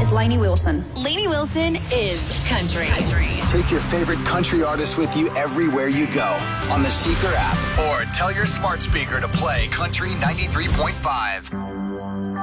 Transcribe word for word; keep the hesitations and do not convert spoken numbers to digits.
is Lainey Wilson. Lainey Wilson is country. country. Take your favorite country artists with you everywhere you go on the Seeker app, or tell your smart speaker to play Country ninety-three point five.